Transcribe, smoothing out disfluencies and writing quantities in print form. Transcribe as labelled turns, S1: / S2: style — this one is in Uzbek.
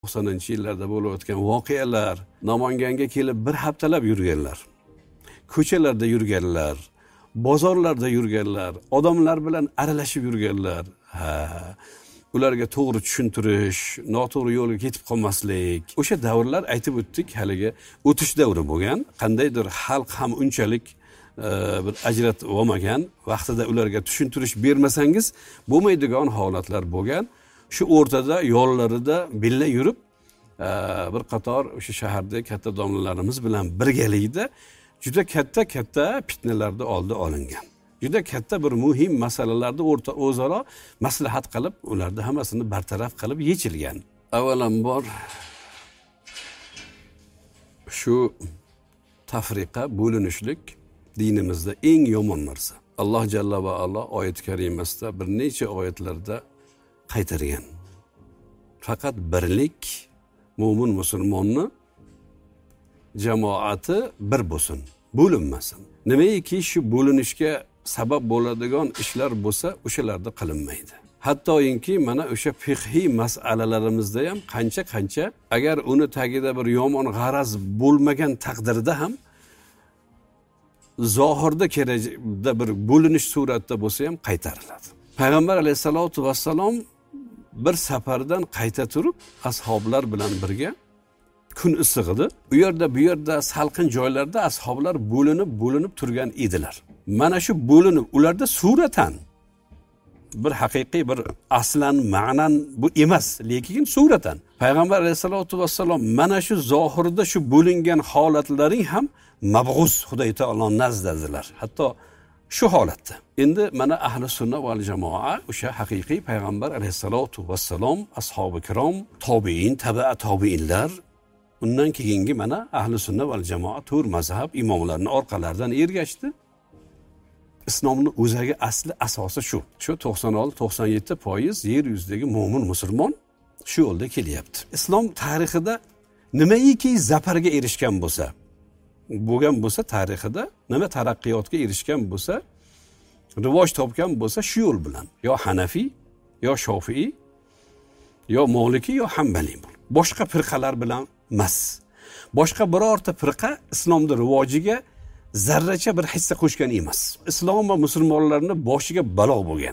S1: 90-yillarda bo'lib o'tgan voqealar, Namanganga kelib bir haftalab yurganlar, ko'chalarda yurganlar, bozorlarda yurganlar, odamlar bilan aralashib yurganlar. Ularga to'g'ri tushuntirish, noto'g'ri yo'lga ketib qolmaslik. O'sha davrlar aytib o'tdik, haligi o'tish davri bo'lgan. Qandaydir xalq ham unchalik bir ajratib olmagan, vaqtida ularga tushuntirish bermasangiz bo'lmaydigan holatlar bo'lgan. Shu o'rtada yo'llarida billa yurib, bir qator o'sha shahardagi katta domlalarimiz bilan birgalikda juda katta fitnalarda oldi olingan. Juda katta bir muhim masalalarda o'zaro maslahat qilib, ularni hammasini bartaraf qilib yechilgan. Avvalambor shu tafriqa, bo'linishlik dinimizda eng yomon narsa. Alloh jalla va ala oyat karimasida bir necha oyatlarda qaytargan. Faqat birlik, mo'min musulmonni jamoati bir bo'lsin, bo'linmasin. Nimaiki shu bo'linishga sabab bo'ladigan ishlar bo'lsa, o'shalarda qilinmaydi. Hattoki mana o'sha fiqhiy masalalarimizda ham qancha agar uni tagida bir yomon g'araz bo'lmagan taqdirda ham zohirda kerakda bir bo'linish suratda bo'lsa ham qaytariladi. Payg'ambar alayhisolatu vassalom bir safardan qayta turib ashoblar bilan birga kun issiq edi. Bu yerda salqin joylarda ashoblar bo'linib turgan edilar. Mana shu bo'linib ularda suratan bir haqiqiy bir aslan ma'nan bu emas, lekin suratan Payg'ambar alayhisolatu vassalom mana shu zohirda shu bo'lingan holatlaring ham mabg'uz Xudoy taolo nazdadilar. Hatto shu holatda. Endi mana ahli sunna va jamoa o'sha haqiqiy Payg'ambar alayhisolatu vassalom, ashabi kirom, tobiin, tabi'a tobiinlar, undan keyingi mana ahli sunna va jamoa tur mazhab imomlarining orqalaridan ergashdi. Islomning o'zagi asli asosi shu. Shu 96-97% yer yuzidagi mo'min musulmon shu yo'lda kelyapti. Islom tarixida nimaiki zafarga erishgan bo'lsa tarixida, nima taraqqiyotga erishgan bo'lsa, rivoj topgan bo'lsa shu yo'l bilan. Yo Hanafi, yo Shofiy, yo Maliki, yo Hanbali. Boshqa firqalar bilan emas. Boshqa birorta firqa islomning rivojiga zarracha bir hissa qo'shgan emas. Islom va musulmonlarning boshiga balo bo'lgan.